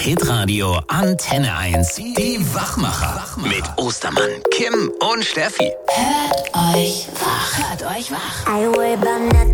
Hitradio Antenne 1. Die Wachmacher. Mit Ostermann, Kim und Steffi. Hört euch wach. I worry about nothing.